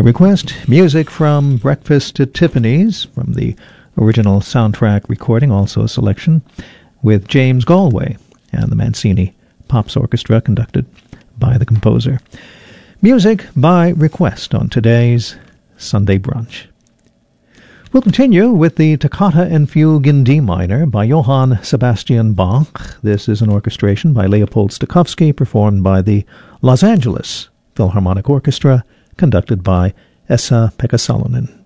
request, music from Breakfast at Tiffany's, from the original soundtrack recording, also a selection, with James Galway and the Mancini Pops Orchestra, conducted by the composer. Music by request on today's Sunday Brunch. We'll continue with the Toccata and Fugue in D minor by Johann Sebastian Bach. This is an orchestration by Leopold Stokowski, performed by the Los Angeles Philharmonic Orchestra, conducted by Esa-Pekka Salonen.